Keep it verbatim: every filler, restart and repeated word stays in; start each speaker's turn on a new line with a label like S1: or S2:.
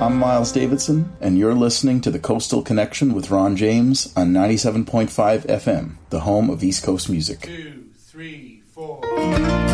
S1: I'm Miles Davidson, and you're listening to The Coastal Connection with Ron James on ninety-seven point five F M, the home of East Coast music.
S2: Two, three, four.